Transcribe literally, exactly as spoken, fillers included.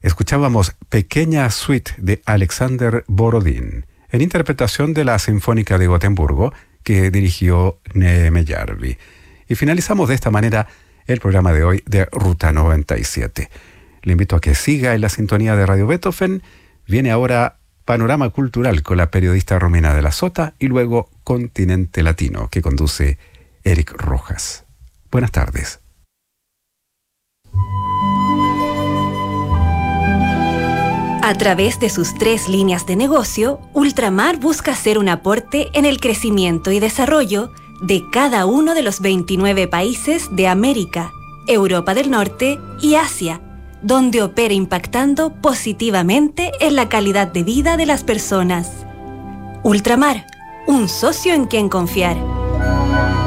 Escuchábamos Pequeña Suite de Alexander Borodín, en interpretación de la Sinfónica de Gotemburgo, que dirigió Neme Järvi. Y finalizamos de esta manera el programa de hoy de Ruta noventa y siete. Le invito a que siga en la sintonía de Radio Beethoven. Viene ahora Panorama Cultural con la periodista Romina de la Sota y luego Continente Latino, que conduce Eric Rojas. Buenas tardes. A través de sus tres líneas de negocio, Ultramar busca hacer un aporte en el crecimiento y desarrollo de cada uno de los veintinueve países de América, Europa del Norte y Asia, donde opera impactando positivamente en la calidad de vida de las personas. Ultramar, un socio en quien confiar.